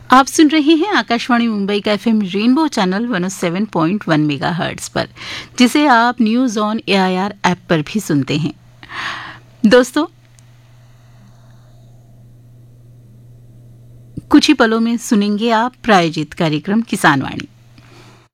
आप सुन रहे हैं आकाशवाणी मुंबई का एफएम रेनबो चैनल 107.1 मेगाहर्ट्ज पर, जिसे आप न्यूज ऑन एआईआर ऐप पर भी सुनते हैं। दोस्तों, कुछ ही पलों में सुनेंगे आप प्रायोजित कार्यक्रम किसान वाणी।